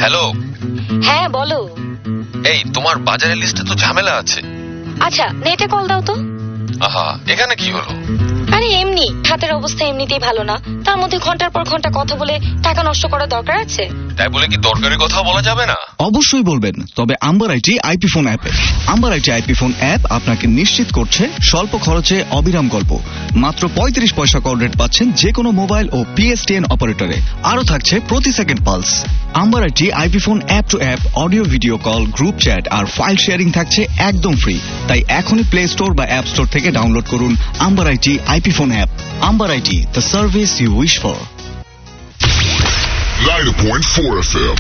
Hello. হ্যাঁ বলো। এই তোমার বাজারের লিস্টে তো ঝামেলা আছে। আচ্ছা নেটে কল দাও তো। আহা, এখানে কি হলো? আরে এমনি, হাতের অবস্থা এমনিতেই ভালো না, তার মধ্যে ঘন্টার পর ঘন্টা কথা বলে টাকা নষ্ট করার দরকার আছে? তাই বলে কি দরকারি কথা বলা যাবে না? অবশ্যই বলবেন, তবে আম্বার আইটি আইপি ফোন অ্যাপে। Amber IT IP phone app আপনাকে নিশ্চিত করছে স্বল্প খরচে অবিরাম গল্প। মাত্র 35 পয়সা কল রেট পাচ্ছেন যে কোনো মোবাইল ও পিএসটিএন অপারেটরে। আরো থাকছে প্রতি second pulse. Amber IT IP phone app two app audio video call, group chat R file sharing থাকছে একদম ফ্রি। তাই এখনই প্লে স্টোর বা অ্যাপ স্টোর থেকে ডাউনলোড করুন amber IT IP phone app. Amber IT, the service you wish for. 90.4 FM.